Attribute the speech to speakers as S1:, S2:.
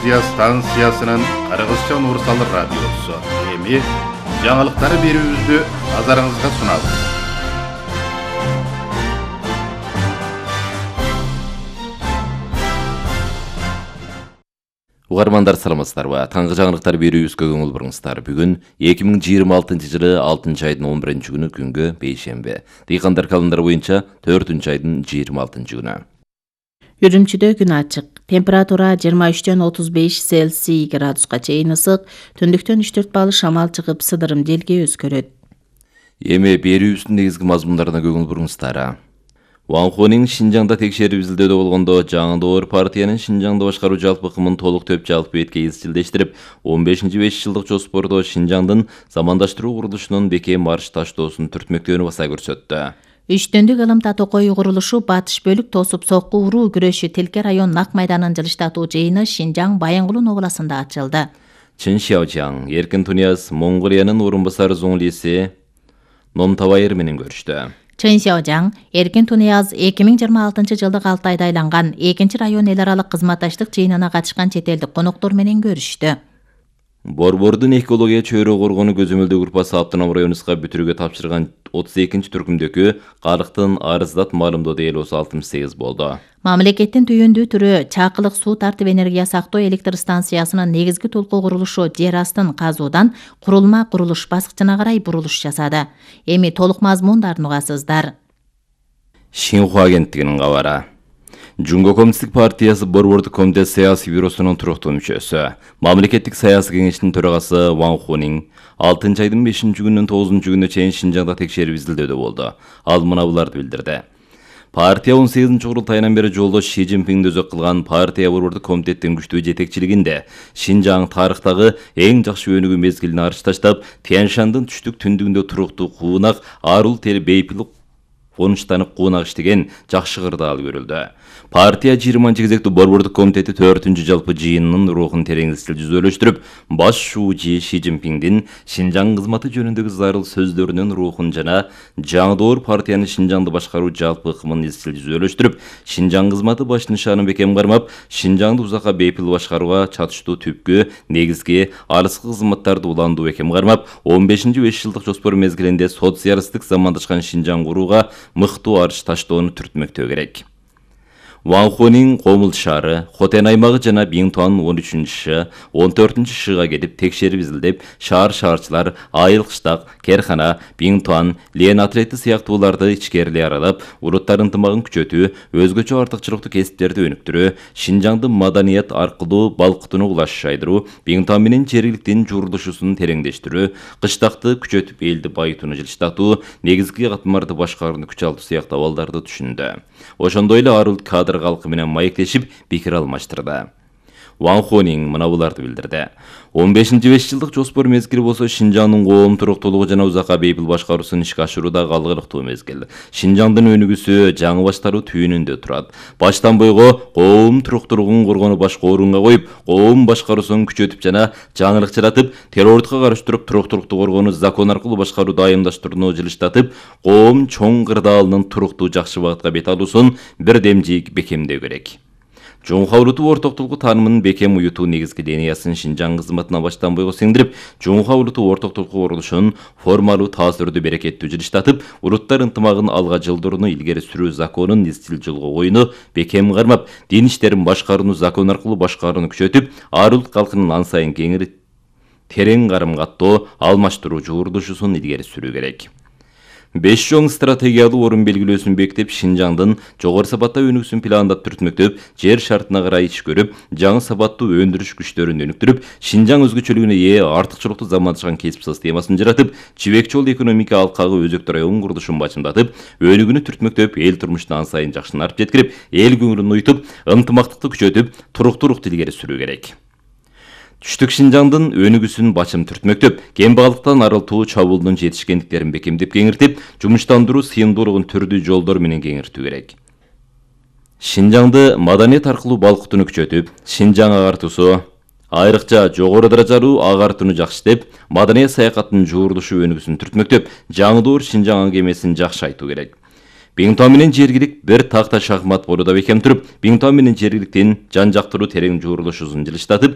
S1: Радио станциясынын Кыргызча Нурсал радиосу. Эми жаңылыктары берүүбүздү назарыңызга сунабыз.
S2: Угармандар саламатсыздарбы? Таңғы жаңылыктар берүүбүзгө көңүл буруңуздар. Бүгүн 2026-жылы 6 айдын 11 күнү күнгө бейшемби. Дыйкандар календары боюнча 4 айдын 26 күнү.
S3: Үрүмчүдө күн ачык. Температура 23-төн 35 Цельсий градуска чейин ысык, түндүктөн 3-4 балл шамал чыгып, сыдырым желге өзгөрөт.
S2: Эми берүүбүздүн негизги мазмундарына көңүл буруңуздар. Ван Хонин Шинжаңда текшерип изилдөөдө болгондо жаңы партиянын Шинжаңды башкаруу жалпы ыкымын толук төп жалпы бетке изчилдештирип, 15-5 жылдык жоспордо Шинжаңдын замандаштыруу курулушунун бекем марш таштоосун түртмөктөөнү баса көрсөттү.
S3: Үчтөндүк ылым Татокой курулушу батыш бөлүк тосуп сокку уруу күрөшү Телке район Нак майданын жылыштатуу жыйыны Шинжаң Баянгулун областында ачылды.
S2: Чин Шяожаң, Эркин Тунияз, Монголиянын орун басары Зоңлиси Номтабайыр менен көрүштү.
S3: Чин Шяожаң, Эркин Тунияз 2026 жылдык 6 айда айланган 2 район эл аралык кызматташтык жыйынына катышкан чет элдик коноктор менен көрүштү.
S2: Борбордун экология чөйрө коргонуу көзөмөлдөө группасы автоном районубузга бүтүрүүгө тапшырган 32-түркүмдөгү карыктын арыздат маалымдоодо 68 болду.
S3: Мамлекеттин түйүндүү түрү чакылык суу тартып энергия сактоо электр станциясынын негизги толку курулушу жер астын казуудан курулма курулуш баскычына карай бурулуш жасады. Эми толук мазмундарын угасыздар.
S2: Шинхуа агенттигинин кабары. Жунго коммунисттик партиясы Борбордук комитет саясий бюросунун туруктуу мүчөсү, мамлекеттик саясий кеңештин төрагасы Ван Хонин 6 айдын 5 күнүнөн 9 күнүнө чейин Шинжаңда текшерип изилдөөдө болду. Ал мына буларды билдирди. Партия 18 курултайынан бери жолдош Ши Цзиньпинди өзөк кылган партия Борбордук комитеттин күчтүү жетекчилигинде Шинжаң тарыхтагы эң жакшы өнүгүү мезгилин арчы таштап, Тянь-Шандын түштүк түндүгүндө туруктуу куунак, арул тел бейпил конуштанып куунак иштеген жакшы кырдаал көрүлдү. Партия 20 кезектүү Борбордук комитети 4-ү жалпы жыйынынын рухун тереңдетип жүзөлөштүрүп, баш шууучу Ши Цзиньпиндин Шинжаң кызматы жөнүндөгү зарыл сөздөрүнүн рухун жана жаңы партиянын Шинжаңды башкаруу жалпы ыкымын изчил жүзөлөштүрүп, Шинжаң кызматы баш нышанын бекем кармап, Шинжаңды узакка бейпил башкарууга чатыштуу түпкү негизги алыскы кызматтарды уландуу бекем кармап, 15-5 жылдык жоспор мезгилинде социалисттик замандашкан Шинжаң курууга мыктуу арыш таштоону түртмөктөө керек. Ван Хонин Комул шаары, Хотен аймагы жана Биңтуан 13-ші, 14-шыга келип текшерип изилдеп, шаар-шаарчылар, айыл кыштак, Керхана, Биңтуан, Лен атрети сыяктууларды ичкерилей аралап, уруттар ынтымагын күчөтүү, өзгөчө артыкчылыктуу кесиптерди өнүктүрүү, Шинжаңды маданият аркылуу балкытууну улашайдыруу, Биңтуан менен жергиликтин журулушусун тереңдештирүү, кыштакты күчөтүп элди байытууну жылыштатуу, негизги катмарды башкарууну күч алуу сыяктуу абалдарды түшүндү. Ошондой эле арыл кадр калкы менен маектешип пикир алмаштырды. Ван Хонин мына буларды билдирди. 15-5 жылдык жоспор мезгили болсо Шинжаңдын коом туруктуулугу жана узакка бейпил башкаруусун ишке ашырууда калгылыктуу мезгил. Шинжаңдын өнүгүүсү жаңы баштаруу түйүнүндө турат. Баштан бойго коом туруктуулугун коргонуу башка орунга коюп, коом башкаруусун күчөтүп жана жаңылык жаратып, террордукка каршы туруп туруктуулукту коргонуу закон аркылуу башкарууду айымдаштырууну жылыштатып, коом чоң кырдаалынын туруктуу жакшы багытка бет алуусун бирдемжик бекемдөө керек. Жумха улуту ортоктулугу таанымынын бекем уютуу негизги линиясын Шинжаң кызматына баштан бойго сиңдирип, Жумха улуту ортоктулугу курулушун формалуу таасирдүү берекеттүү жылыштатып, улуттар ынтымагын алга жылдырууну илгери сүрүү законун изчил жолго коюуну бекем кармап, дин иштерин башкарууну закон аркылуу башкарууну күчөтүп, ар улут калкынын ан сайын кеңири терең карым каттоо, алмаштыруу жуурдушусун илгери сүрүү керек. 5 жоң стратегиялуу орун белгилөөсүн бекитип, Шинжаңдын жогору сапаттуу өнүгүүсүн пландап түртмөктөп, жер шартына карай иш көрүп, жаңы сапаттуу өндүрүш күчтөрүн өнүктүрүп, Шинжаң өзгөчөлүгүнө ээ артыкчылыктуу замандашкан кесип системасын жаратып, жибек жол экономика алкагы өзөктү район курулушун бачымдатып, өнүгүүнү түртмөктөп, эл турмушун ан сайын жакшынартып жеткирип, эл көңүлүн уютуп, ынтымактыкты күчөтүп, туруктуулукту илгери сүрүү керек. Түштүк Шинжаңдын өнүгүүсүн бачым түртмөктөп, кембагалдыктан арылтуу чабуулдун жетишкендиктерин бекемдеп кеңиртип, жумуштандыруу сыйымдуулугун түрдүү жолдор менен кеңиртүү керек. Шинжаңды маданият аркылуу балкытууну күчөтүп, Шинжаң агартуусу, айрыкча жогору даражалуу агартууну жакшытып, маданият саякаттын жуурулушу өнүгүүсүн түртмөктөп, жаңы Шинжаң аңгемесин жакшы айтуу керек. Биңтуан менен жергилик бир такта шахмат болууда бекем туруп, Биңтуан менен жергиликтин жан жактыруу терең жуурулушусун жылыштатып,